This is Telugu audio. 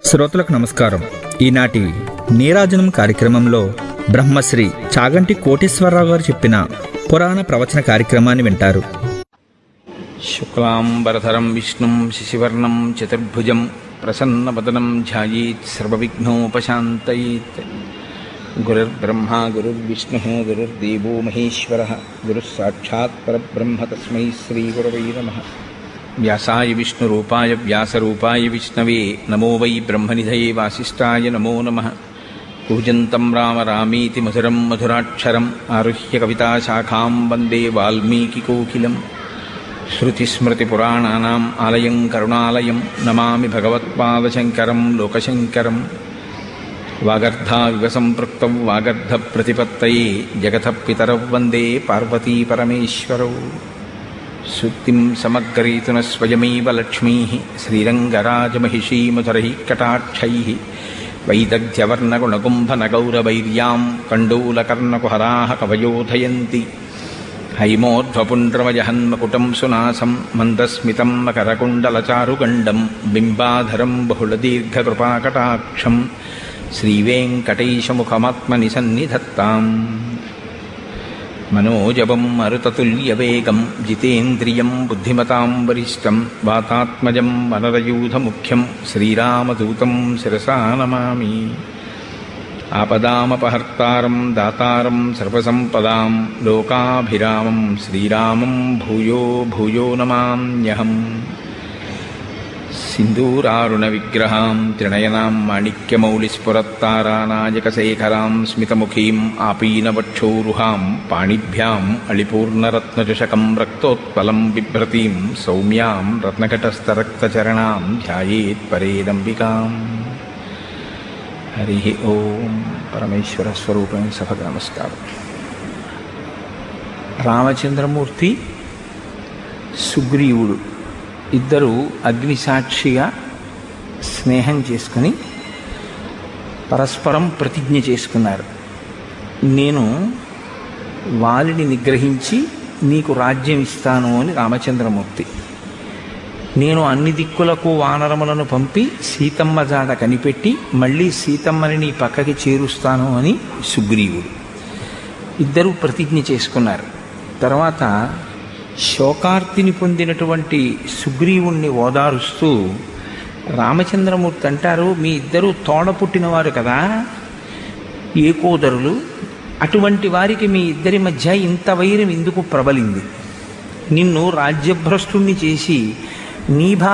శ్రోతలకు నమస్కారం. ఈనాటి నీరాజనం కార్యక్రమంలో బ్రహ్మశ్రీ చాగంటి కోటేశ్వరరావు గారు చెప్పిన పురాణ ప్రవచన కార్యక్రమాన్ని వింటారు. శుక్లాంబరధరం విష్ణుం శశివర్ణం చతుర్భుజం ప్రసన్నవదనం ధ్యాయేత్ సర్వవిఘ్నోపశాంతయేత్. గురుర్బ్రహ్మా గురుర్విష్ణుః గురుర్దేవో మహేశ్వరః గురుః సాక్షాత్ పరబ్రహ్మ తస్మై శ్రీగురవై నమః. వ్యాసాయ విష్ణురూపాయ వ్యాసరూపాయ విష్ణవే నమో వై బ్రహ్మనిధయే వాసిష్ఠాయ నమో నమః. కూజంతం రామ రామీతి మధురం మధురాక్షరం ఆరుహ్య కవితాశాఖాం వందే వాల్మీకికోకిలం. శృతిస్మృతిపురాణానాం ఆలయం కరుణాలయం నమామి భగవత్పాదశంకరం లోకశంకరం. వాగర్ధావివ సంపృక్తౌ వాగర్ధప్రతిపత్తయే జగతః పితరౌ వందే పార్వతీపరమేశ్వరౌ. సుక్తిం సమగ్రయతున స్వయమేవ లక్ష్మీః శ్రీరంగరాజమహిషీ మధురైః కటాక్షైః. వైదగ్ధ్యవర్ణగుణగుంభనగౌరవైర్యాం కండూలకర్ణకుహరాः కవయోధయంతి. హైమోర్ధ్వపుండ్రమజహన్మకుటం సునాసం మందస్మితం మకరకుండలచారుగండం బింబాధరం బహుళదీర్ఘకృపాకటాక్షం శ్రీవేంకటేశముఖమాత్మని సన్నిధత్తాం. మనోజవం మరుతతుల్యవేగం జితేంద్రియం బుద్ధిమతాం వరిష్టం వాతాత్మజం వనరయూధముఖ్యం శ్రీరామదూతం శిరసా నమామి. ఆపదామపహర్తారం దాతారం సర్వసంపదాం లోకాభిరామం శ్రీరామం భూయో భూయో నమామ్యహం. సింధూరారుణ విగ్రహాం త్రినయనాం మాణిక్యమౌళిస్ఫురత్తారానాయకశేఖరాం స్మితముఖీం ఆపీనవక్షోరుహాం పాణిభ్యాం అళిపూర్ణరత్నచషకం రక్తోత్పలం బిభ్రతీం సౌమ్యాం రత్నకటస్థరక్తచరణాం ధ్యాయేత్ పరేదంబికాం. హరి ఓం. పరమేశ్వర స్వరూపం సభకు నమస్కారం. రామచంద్రమూర్తి, సుగ్రీవుడు ఇద్దరు అగ్నిసాక్షిగా స్నేహం చేసుకుని పరస్పరం ప్రతిజ్ఞ చేసుకున్నారు. నేను వాలిని నిగ్రహించి నీకు రాజ్యం ఇస్తాను అని రామచంద్రమూర్తి. నేను అన్ని దిక్కులకు వానరములను పంపి సీతమ్మ జాడ కనిపెట్టి మళ్ళీ సీతమ్మని నీ పక్కకి చేరుస్తాను అని సుగ్రీవుడు. ఇద్దరూ ప్రతిజ్ఞ చేసుకున్నారు. తర్వాత శోకార్తిని పొందినటువంటి సుగ్రీవుణ్ణి ఓదారుస్తూ రామచంద్రమూర్తి అంటారు, మీ ఇద్దరూ తోడ పుట్టినవారు కదా, ఏకోదరులు. అటువంటి వారికి మీ ఇద్దరి మధ్య ఇంత వైరం ఎందుకు ప్రబలింది? నిన్ను రాజ్యభ్రష్టుణ్ణి చేసి నీ